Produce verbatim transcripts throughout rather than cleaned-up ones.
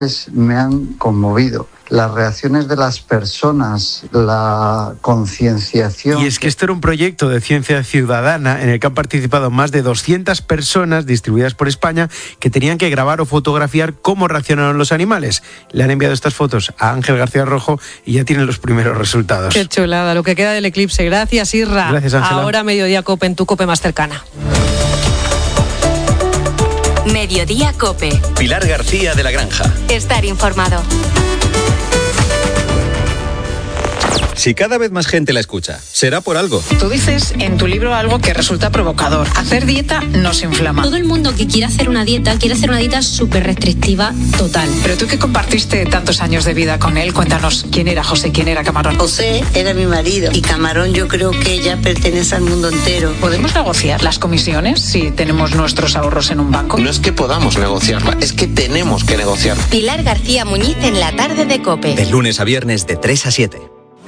me han conmovido. Las reacciones de las personas, la concienciación. Y es que esto era un proyecto de ciencia ciudadana en el que han participado más de doscientas personas distribuidas por España que tenían que grabar o fotografiar cómo reaccionaron los animales. Le han enviado estas fotos a Ángel García Rojo y ya tienen los primeros resultados. Qué chulada, lo que queda del eclipse. Gracias, Isra. Gracias, Ángela. Ahora Mediodía Cope en tu Cope más cercana. Mediodía Cope. Pilar García de la Granja. Estar informado. Si cada vez más gente la escucha, será por algo. Tú dices en tu libro algo que resulta provocador. Hacer dieta nos inflama. Todo el mundo que quiere hacer una dieta, quiere hacer una dieta súper restrictiva, total. Pero tú que compartiste tantos años de vida con él, cuéntanos quién era José, quién era Camarón. José era mi marido y Camarón yo creo que ya pertenece al mundo entero. ¿Podemos negociar las comisiones si tenemos nuestros ahorros en un banco? No es que podamos negociarla, es que tenemos que negociar. Pilar García Muñiz en la tarde de Cope. De lunes a viernes de tres a siete.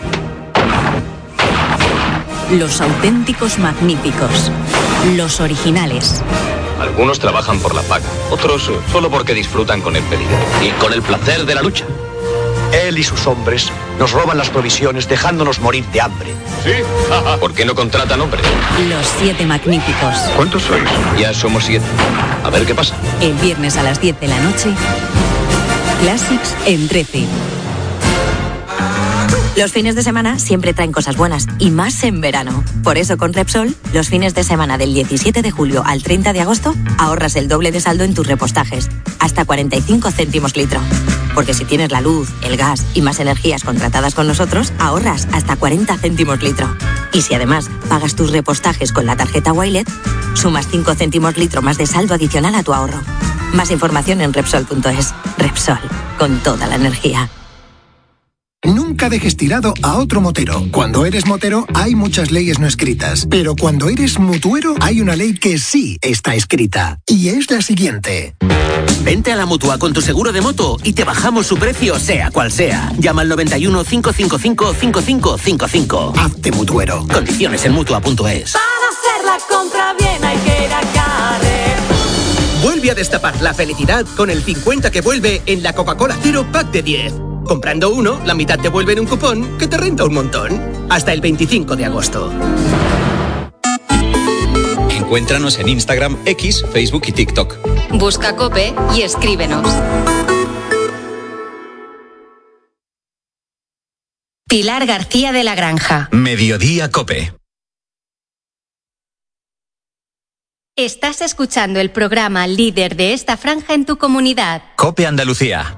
Los auténticos magníficos. Los originales. Algunos trabajan por la paga, otros solo porque disfrutan con el peligro y con el placer de la lucha. Él y sus hombres nos roban las provisiones dejándonos morir de hambre. ¿Sí? ¿Por qué no contratan hombres? Los siete magníficos. ¿Cuántos sois? Ya somos siete. A ver qué pasa. El viernes a las diez de la noche. Classics en trece. Los fines de semana siempre traen cosas buenas, y más en verano. Por eso con Repsol, los fines de semana del diecisiete de julio al treinta de agosto, ahorras el doble de saldo en tus repostajes, hasta cuarenta y cinco céntimos litro. Porque si tienes la luz, el gas y más energías contratadas con nosotros, ahorras hasta cuarenta céntimos litro. Y si además pagas tus repostajes con la tarjeta Wilet, sumas cinco céntimos litro más de saldo adicional a tu ahorro. Más información en Repsol punto es. Repsol, con toda la energía. Nunca dejes tirado a otro motero. Cuando eres motero hay muchas leyes no escritas, pero cuando eres mutuero hay una ley que sí está escrita, y es la siguiente. Vente a la Mutua con tu seguro de moto y te bajamos su precio sea cual sea. Llama al noventa y uno, cinco cinco cinco, cinco cinco cinco cinco. Hazte mutuero. Condiciones en Mutua punto es. Para hacer la compra bien hay que ir a Carrefour. Vuelve a destapar la felicidad con el cincuenta que vuelve en la Coca-Cola Cero Pack de diez. Comprando uno, la mitad te vuelve en un cupón que te renta un montón. Hasta el veinticinco de agosto. Encuéntranos en Instagram, X, Facebook y TikTok. Busca Cope y escríbenos. Pilar García de la Granja. Mediodía Cope. Estás escuchando el programa líder de esta franja en tu comunidad. Cope Andalucía.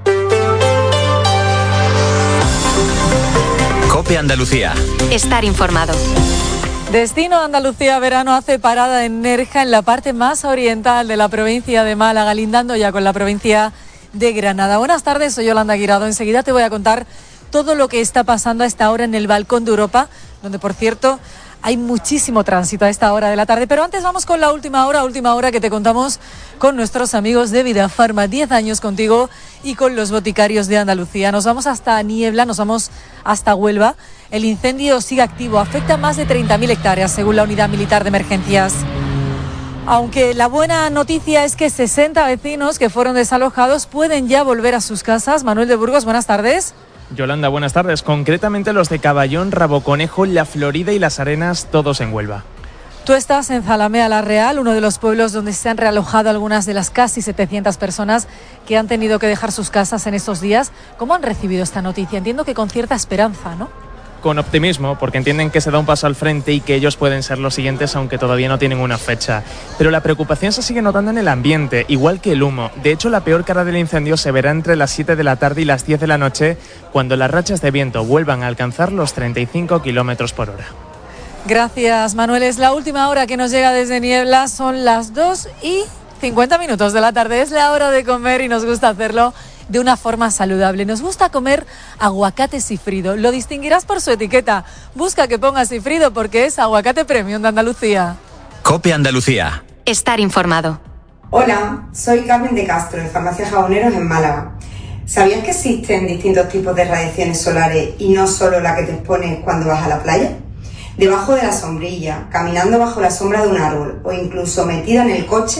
Cope Andalucía. Estar informado. Destino Andalucía Verano hace parada en Nerja, en la parte más oriental de la provincia de Málaga, lindando ya con la provincia de Granada. Buenas tardes, soy Yolanda Guirado. Enseguida te voy a contar todo lo que está pasando a esta hora en el Balcón de Europa, donde, por cierto, hay muchísimo tránsito a esta hora de la tarde. Pero antes vamos con la última hora, última hora que te contamos con nuestros amigos de Vidafarma. diez años contigo y con los boticarios de Andalucía. Nos vamos hasta Niebla, nos vamos hasta Huelva. El incendio sigue activo, afecta a más de treinta mil hectáreas, según la Unidad Militar de Emergencias. Aunque la buena noticia es que sesenta vecinos que fueron desalojados pueden ya volver a sus casas. Manuel de Burgos, buenas tardes. Yolanda, buenas tardes. Concretamente los de Caballón, Raboconejo, La Florida y Las Arenas, todos en Huelva. Tú estás en Zalamea la Real, uno de los pueblos donde se han realojado algunas de las casi setecientas personas que han tenido que dejar sus casas en estos días. ¿Cómo han recibido esta noticia? Entiendo que con cierta esperanza, ¿no? Con optimismo, porque entienden que se da un paso al frente y que ellos pueden ser los siguientes, aunque todavía no tienen una fecha. Pero la preocupación se sigue notando en el ambiente, igual que el humo. De hecho, la peor cara del incendio se verá entre las siete de la tarde y las diez de la noche, cuando las rachas de viento vuelvan a alcanzar los treinta y cinco kilómetros por hora. Gracias, Manuel. Es la última hora que nos llega desde Niebla. Son las dos y cincuenta minutos de la tarde. Es la hora de comer y nos gusta hacerlo de una forma saludable. Nos gusta comer aguacate sifrido. Lo distinguirás por su etiqueta. Busca que ponga sifrido porque es aguacate premium de Andalucía. Cope Andalucía. Estar informado. Hola, soy Carmen de Castro, de Farmacia Jaboneros en Málaga. ¿Sabías que existen distintos tipos de radiaciones solares y no solo la que te expones cuando vas a la playa? Debajo de la sombrilla, caminando bajo la sombra de un árbol o incluso metida en el coche,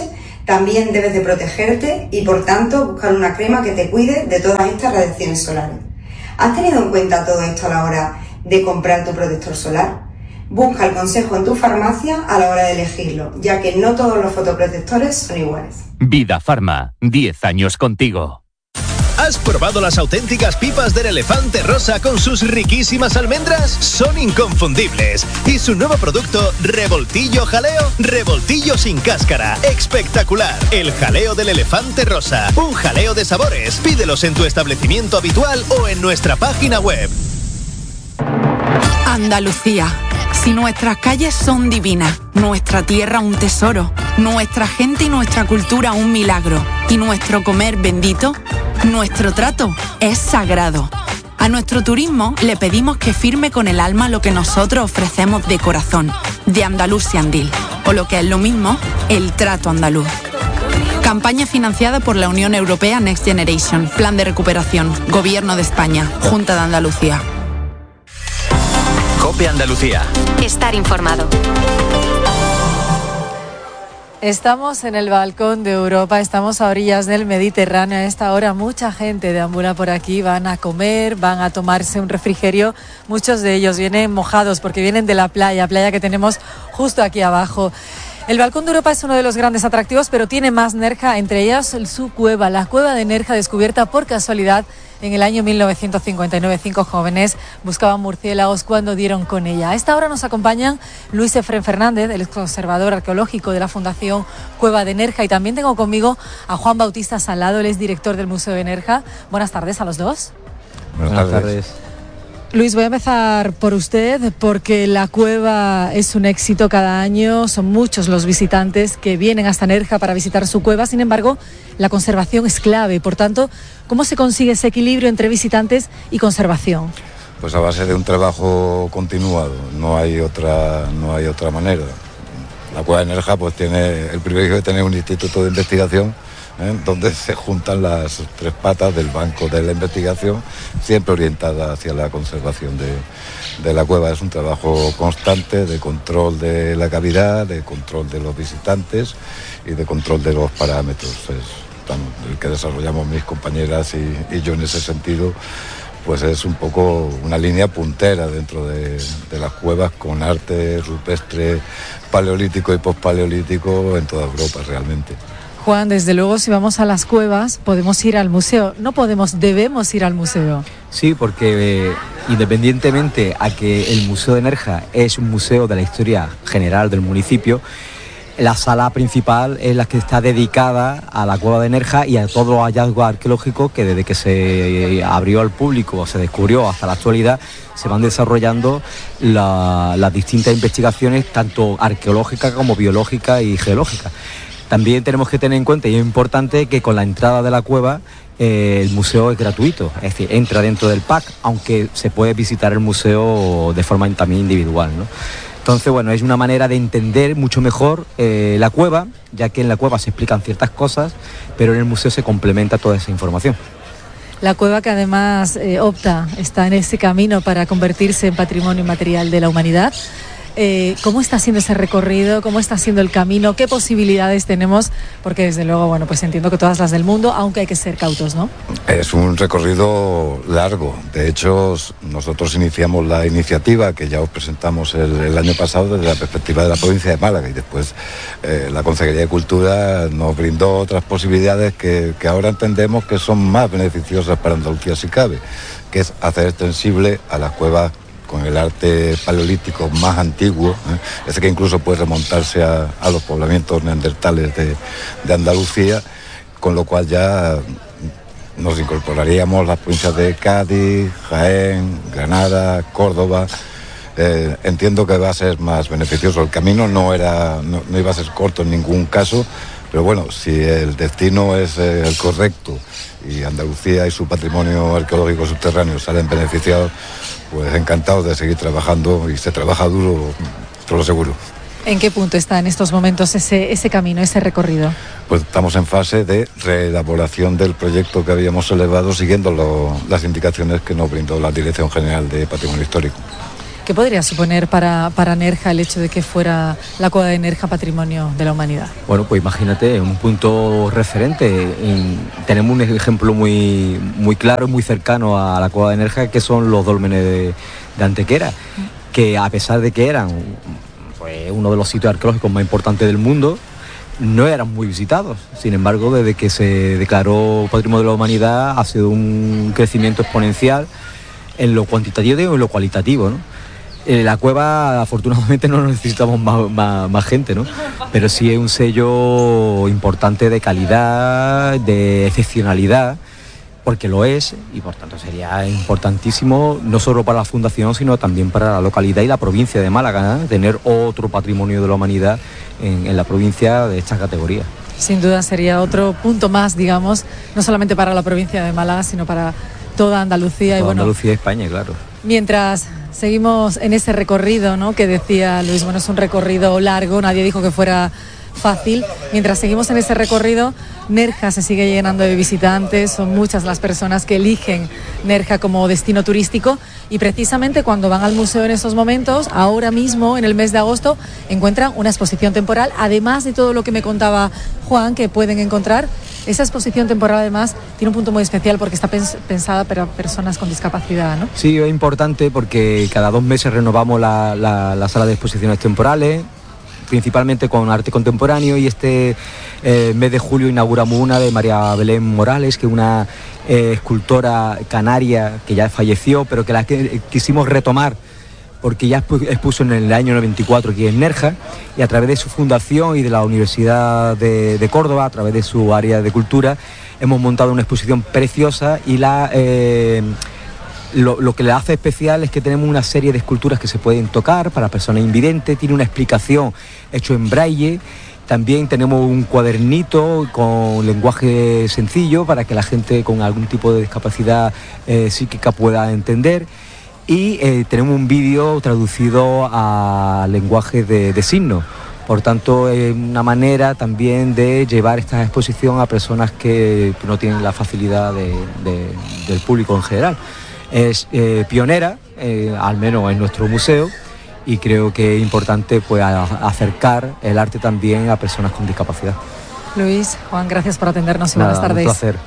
También debes de protegerte y, por tanto, buscar una crema que te cuide de todas estas radiaciones solares. ¿Has tenido en cuenta todo esto a la hora de comprar tu protector solar? Busca el consejo en tu farmacia a la hora de elegirlo, ya que no todos los fotoprotectores son iguales. Vida Pharma, diez años contigo. ¿Has probado las auténticas pipas del elefante rosa con sus riquísimas almendras? Son inconfundibles. Y su nuevo producto, Revoltillo Jaleo, revoltillo sin cáscara. Espectacular. El jaleo del elefante rosa. Un jaleo de sabores. Pídelos en tu establecimiento habitual o en nuestra página web. Andalucía. Si nuestras calles son divinas, nuestra tierra un tesoro, nuestra gente y nuestra cultura un milagro, y nuestro comer bendito, nuestro trato es sagrado. A nuestro turismo le pedimos que firme con el alma lo que nosotros ofrecemos de corazón, de Andalucía Andil, o lo que es lo mismo, el trato andaluz. Campaña financiada por la Unión Europea Next Generation, Plan de Recuperación, Gobierno de España, Junta de Andalucía. COPE Andalucía. Estar informado. Estamos en el balcón de Europa, estamos a orillas del Mediterráneo. A esta hora mucha gente deambula por aquí, van a comer, van a tomarse un refrigerio. Muchos de ellos vienen mojados porque vienen de la playa, playa que tenemos justo aquí abajo. El balcón de Europa es uno de los grandes atractivos, pero tiene más Nerja, entre ellas su cueva, la cueva de Nerja, descubierta por casualidad en el año mil novecientos cincuenta y nueve. Cinco jóvenes buscaban murciélagos cuando dieron con ella. A esta hora nos acompañan Luis Efrén Fernández, el conservador arqueológico de la Fundación Cueva de Nerja, y también tengo conmigo a Juan Bautista Salado, él es director del Museo de Nerja. Buenas tardes a los dos. Buenas tardes. Luis, voy a empezar por usted porque la cueva es un éxito cada año, son muchos los visitantes que vienen hasta Nerja para visitar su cueva. Sin embargo, la conservación es clave, por tanto, ¿cómo se consigue ese equilibrio entre visitantes y conservación? Pues a base de un trabajo continuado, no hay otra, no hay otra manera. La cueva de Nerja pues tiene el privilegio de tener un instituto de investigación, ¿eh?, donde se juntan las tres patas del banco de la investigación, siempre orientada hacia la conservación de, de la cueva. Es un trabajo constante de control de la cavidad, de control de los visitantes y de control de los parámetros. Es tan, el que desarrollamos mis compañeras y, y yo en ese sentido, pues es un poco una línea puntera dentro de, de las cuevas con arte rupestre, paleolítico y pospaleolítico en toda Europa realmente. Juan, desde luego, si vamos a las cuevas, podemos ir al museo. No podemos, debemos ir al museo. Sí, porque eh, independientemente a que el Museo de Nerja es un museo de la historia general del municipio, la sala principal es la que está dedicada a la cueva de Nerja y a todos los hallazgos arqueológicos que desde que se abrió al público o se descubrió hasta la actualidad se van desarrollando la, las distintas investigaciones, tanto arqueológicas como biológicas y geológicas. También tenemos que tener en cuenta, y es importante, que con la entrada de la cueva eh, el museo es gratuito, es decir, entra dentro del pack, aunque se puede visitar el museo de forma también individual, ¿no? Entonces, bueno, es una manera de entender mucho mejor eh, la cueva, ya que en la cueva se explican ciertas cosas, pero en el museo se complementa toda esa información. La cueva, que además eh, opta, está en ese camino para convertirse en patrimonio inmaterial de la humanidad. Eh, ¿Cómo está siendo ese recorrido? ¿Cómo está siendo el camino? ¿Qué posibilidades tenemos? Porque desde luego, bueno, pues entiendo que todas las del mundo, aunque hay que ser cautos, ¿no? Es un recorrido largo. De hecho, nosotros iniciamos la iniciativa que ya os presentamos el, el año pasado desde la perspectiva de la provincia de Málaga, y después eh, la Consejería de Cultura nos brindó otras posibilidades que, que ahora entendemos que son más beneficiosas para Andalucía si cabe, que es hacer extensible a las cuevas con el arte paleolítico más antiguo, ¿eh? ese que incluso puede remontarse a, a los poblamientos neandertales de, de Andalucía, con lo cual ya nos incorporaríamos las provincias de Cádiz, Jaén, Granada, Córdoba. Eh, entiendo que va a ser más beneficioso. El camino no era, no, no iba a ser corto en ningún caso, pero bueno, si el destino es eh, el correcto y Andalucía y su patrimonio arqueológico subterráneo salen beneficiados, pues encantados de seguir trabajando, y se trabaja duro, te lo aseguro. ¿En qué punto está en estos momentos ese, ese camino, ese recorrido? Pues estamos en fase de reelaboración del proyecto que habíamos elevado siguiendo lo, las indicaciones que nos brindó la Dirección General de Patrimonio Histórico. ¿Qué podría suponer para, para Nerja el hecho de que fuera la cueva de Nerja Patrimonio de la Humanidad? Bueno, pues imagínate, un punto referente. En, tenemos un ejemplo muy, muy claro y muy cercano a la cueva de Nerja, que son los dólmenes de, de Antequera, que a pesar de que eran pues, uno de los sitios arqueológicos más importantes del mundo, no eran muy visitados. Sin embargo, desde que se declaró Patrimonio de la Humanidad ha sido un crecimiento exponencial en lo cuantitativo y en lo cualitativo, ¿no? En la cueva, afortunadamente, no necesitamos más, más, más gente, ¿no? Pero sí es un sello importante de calidad, de excepcionalidad, porque lo es, y por tanto sería importantísimo, no solo para la Fundación, sino también para la localidad y la provincia de Málaga, ¿eh? Tener otro patrimonio de la humanidad en, en la provincia de esta categoría. Sin duda sería otro punto más, digamos, no solamente para la provincia de Málaga, sino para toda Andalucía. Toda y bueno, Andalucía y España, claro. Mientras seguimos en ese recorrido, ¿no?, que decía Luis, bueno, es un recorrido largo, nadie dijo que fuera fácil. Mientras seguimos en ese recorrido, Nerja se sigue llenando de visitantes, son muchas las personas que eligen Nerja como destino turístico, y precisamente cuando van al museo en esos momentos, ahora mismo en el mes de agosto, encuentran una exposición temporal, además de todo lo que me contaba Juan que pueden encontrar. Esa exposición temporal además tiene un punto muy especial porque está pens- pensada para personas con discapacidad, ¿no? Sí, es importante porque cada dos meses renovamos la, la, la sala de exposiciones temporales, principalmente con arte contemporáneo, y este eh, mes de julio inauguramos una de María Belén Morales, que es una eh, escultora canaria que ya falleció, pero que la que, quisimos retomar porque ya expuso en el año noventa y cuatro aquí en Nerja, y a través de su fundación y de la Universidad de, de Córdoba, a través de su área de cultura, hemos montado una exposición preciosa, y la... Eh, Lo, lo que le hace especial es que tenemos una serie de esculturas que se pueden tocar para personas invidentes, tiene una explicación hecho en braille, también tenemos un cuadernito con lenguaje sencillo para que la gente con algún tipo de discapacidad eh, psíquica pueda entender, y eh, tenemos un vídeo traducido a lenguaje de, de signos. Por tanto, es una manera también de llevar esta exposición a personas que no tienen la facilidad de, de, del público en general. Es eh, pionera, eh, al menos en nuestro museo, y creo que es importante pues, a, a acercar el arte también a personas con discapacidad. Luis, Juan, gracias por atendernos y Nada, buenas tardes. Un placer.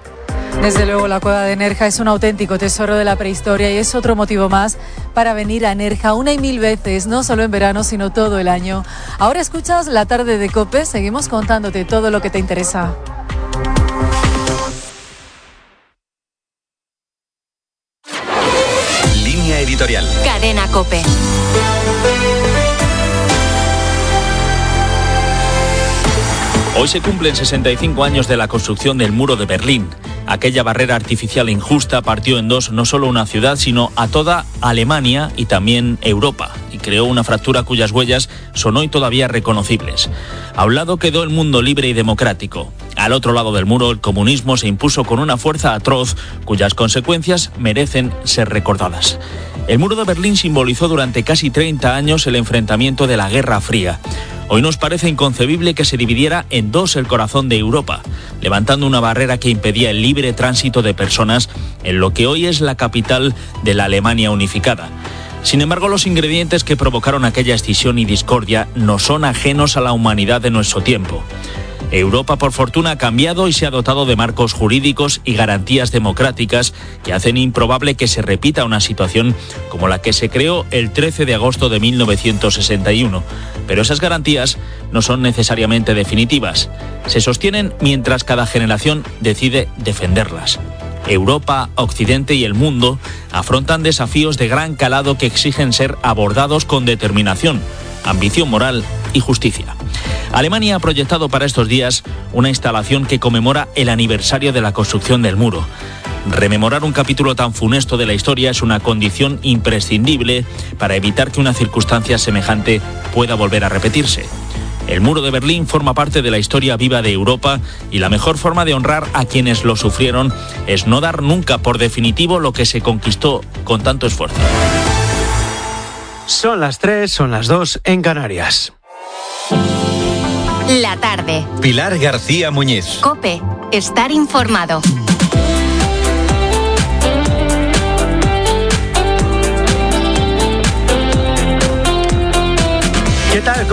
Desde luego, la cueva de Nerja es un auténtico tesoro de la prehistoria y es otro motivo más para venir a Nerja una y mil veces, no solo en verano, sino todo el año. Ahora escuchas La Tarde de COPE, seguimos contándote todo lo que te interesa. Editorial. Cadena COPE. Hoy se cumplen sesenta y cinco años de la construcción del muro de Berlín. Aquella barrera artificial injusta partió en dos no solo una ciudad, sino a toda Alemania y también Europa, y creó una fractura cuyas huellas son hoy todavía reconocibles. A un lado quedó el mundo libre y democrático. Al otro lado del muro, el comunismo se impuso con una fuerza atroz, cuyas consecuencias merecen ser recordadas. El muro de Berlín simbolizó durante casi treinta años el enfrentamiento de la Guerra Fría. Hoy nos parece inconcebible que se dividiera en dos el corazón de Europa, levantando una barrera que impedía el libre tránsito de personas en lo que hoy es la capital de la Alemania unificada. Sin embargo, los ingredientes que provocaron aquella escisión y discordia no son ajenos a la humanidad de nuestro tiempo. Europa, por fortuna, ha cambiado y se ha dotado de marcos jurídicos y garantías democráticas que hacen improbable que se repita una situación como la que se creó el trece de agosto de mil novecientos sesenta y uno. Pero esas garantías no son necesariamente definitivas. Se sostienen mientras cada generación decide defenderlas. Europa, Occidente y el mundo afrontan desafíos de gran calado que exigen ser abordados con determinación, ambición moral y justicia. Alemania ha proyectado para estos días una instalación que conmemora el aniversario de la construcción del muro. Rememorar un capítulo tan funesto de la historia es una condición imprescindible para evitar que una circunstancia semejante pueda volver a repetirse. El muro de Berlín forma parte de la historia viva de Europa y la mejor forma de honrar a quienes lo sufrieron es no dar nunca por definitivo lo que se conquistó con tanto esfuerzo. Son las tres, son las dos en Canarias. La tarde. Pilar García Muñiz. COPE. Estar informado.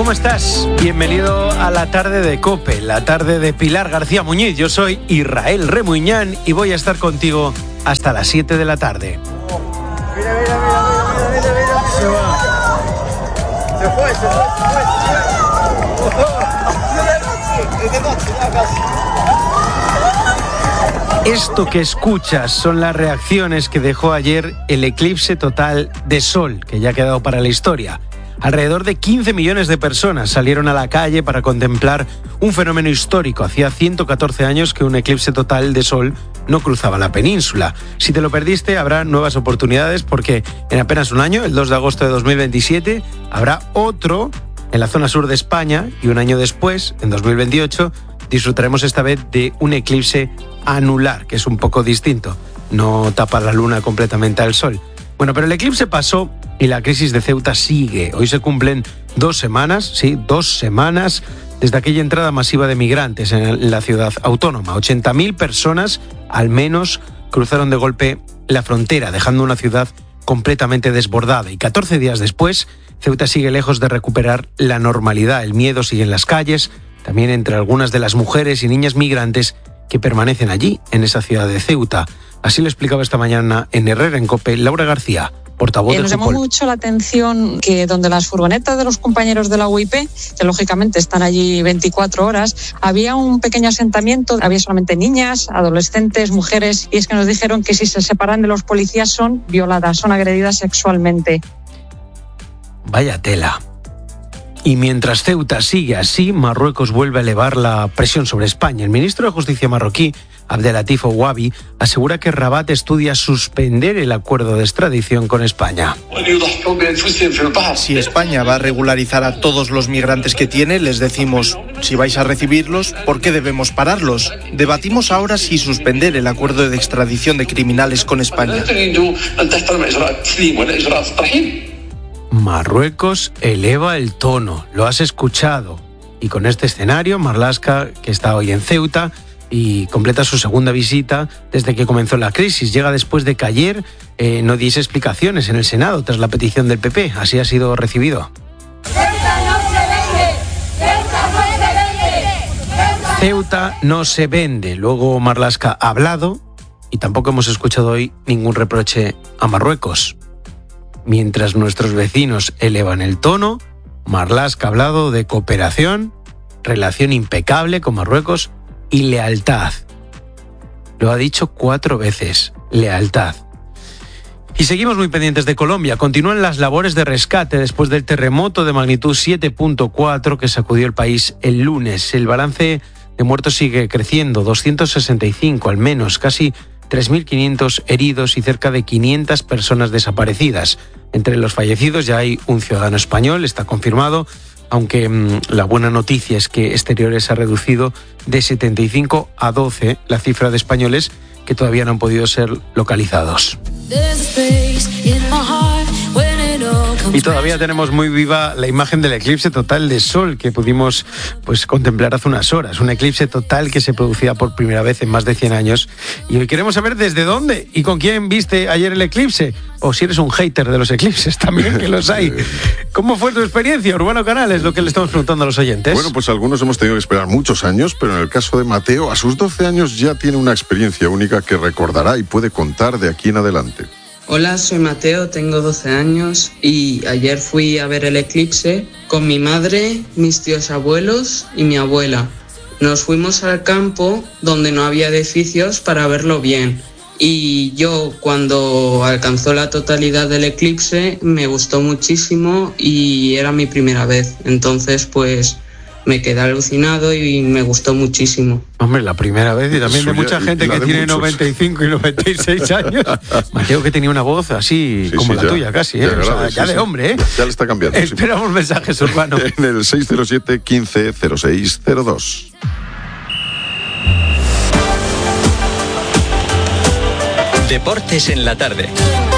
¿cómo estás? Bienvenido a la tarde de COPE, la tarde de Pilar García Muñiz. Yo soy Israel Remuñán y voy a estar contigo hasta las siete de la tarde. Mira, mira, mira, mira, mira, mira, mira. Se va. Se fue, se fue, se fue. Esto que escuchas son las reacciones que dejó ayer el eclipse total de Sol, que ya ha quedado para la historia. Alrededor de quince millones de personas salieron a la calle para contemplar un fenómeno histórico. Hacía ciento catorce años que un eclipse total de Sol no cruzaba la península. Si te lo perdiste, habrá nuevas oportunidades porque en apenas un año, el dos de agosto de dos mil veintisiete, habrá otro en la zona sur de España y un año después, en dos mil veintiocho, disfrutaremos esta vez de un eclipse anular, que es un poco distinto. No tapa la luna completamente al Sol. Bueno, pero el eclipse pasó y la crisis de Ceuta sigue. Hoy se cumplen dos semanas, sí, dos semanas desde aquella entrada masiva de migrantes en la ciudad autónoma. ochenta mil personas, al menos, cruzaron de golpe la frontera, dejando una ciudad completamente desbordada. Y catorce días después, Ceuta sigue lejos de recuperar la normalidad. El miedo sigue en las calles, también entre algunas de las mujeres y niñas migrantes que permanecen allí, en esa ciudad de Ceuta. Así lo explicaba esta mañana en Herrera en COPE Laura García, portavoz eh, de Nos Jupol. llamó mucho la atención que donde las furgonetas de los compañeros de la U I P, que lógicamente están allí veinticuatro horas, había un pequeño asentamiento, había solamente niñas, adolescentes, mujeres, y es que nos dijeron que si se separan de los policías son violadas, son agredidas sexualmente. Vaya tela. Y mientras Ceuta sigue así, Marruecos vuelve a elevar la presión sobre España. El ministro de Justicia marroquí, Abdelatif Ouabi, asegura que Rabat estudia suspender el acuerdo de extradición con España. Si España va a regularizar a todos los migrantes que tiene, les decimos, si vais a recibirlos, ¿por qué debemos pararlos? Debatimos ahora si suspender el acuerdo de extradición de criminales con España. Marruecos eleva el tono, lo has escuchado. Y con este escenario, Marlaska, que está hoy en Ceuta y completa su segunda visita desde que comenzó la crisis, llega después de que ayer eh, no diese explicaciones en el Senado tras la petición del P P. Así ha sido recibido. Ceuta no se vende. Luego Marlaska ha hablado y tampoco hemos escuchado hoy ningún reproche a Marruecos. Mientras nuestros vecinos elevan el tono, Marlaska ha hablado de cooperación, relación impecable con Marruecos y lealtad. Lo ha dicho cuatro veces, lealtad. Y seguimos muy pendientes de Colombia. Continúan las labores de rescate después del terremoto de magnitud siete punto cuatro que sacudió el país el lunes. El balance de muertos sigue creciendo, doscientos sesenta y cinco al menos, casi tres mil quinientos heridos y cerca de quinientas personas desaparecidas. Entre los fallecidos ya hay un ciudadano español, está confirmado, aunque mmm, la buena noticia es que Exteriores ha reducido de setenta y cinco a doce la cifra de españoles que todavía no han podido ser localizados. Y todavía tenemos muy viva la imagen del eclipse total de Sol que pudimos pues, contemplar hace unas horas. Un eclipse total que se producía por primera vez en más de cien años. Y hoy queremos saber desde dónde y con quién viste ayer el eclipse. O si eres un hater de los eclipses, también que los hay. ¿Cómo fue tu experiencia, Urbano Canales? Lo que le estamos preguntando a los oyentes. Bueno, pues algunos hemos tenido que esperar muchos años, pero en el caso de Mateo, a sus doce años ya tiene una experiencia única que recordará y puede contar de aquí en adelante. Hola, soy Mateo, tengo doce años y ayer fui a ver el eclipse con mi madre, mis tíos abuelos y mi abuela. Nos fuimos al campo donde no había edificios para verlo bien. Y yo, cuando alcanzó la totalidad del eclipse, me gustó muchísimo y era mi primera vez. Entonces, pues, me quedé alucinado y me gustó muchísimo. Hombre, la primera vez y también de mucha gente que tiene muchos. noventa y cinco y noventa y seis años. Mateo, que tenía una voz así sí, como sí, la ya, tuya casi, ¿eh? Ya, o sea, grave, ya sí, de hombre, ¿eh? Ya le está cambiando. Esperamos sí. mensajes, Urbano. En el seis cero siete, quince, cero seis cero dos. Deportes en la tarde.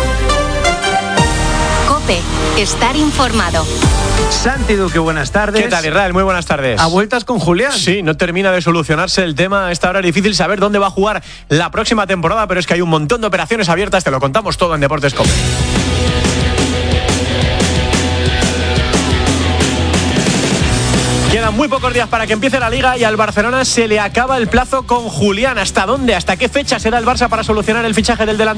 COPE, estar informado. Santi Duque, buenas tardes. ¿Qué tal, Israel? Muy buenas tardes. ¿A vueltas con Julián? Sí, no termina de solucionarse el tema. A esta hora es difícil saber dónde va a jugar la próxima temporada, pero es que hay un montón de operaciones abiertas. Te lo contamos todo en Deportes COPE. Quedan muy pocos días para que empiece la Liga y al Barcelona se le acaba el plazo con Julián. ¿Hasta dónde? ¿Hasta qué fecha se da el Barça para solucionar el fichaje del delantero?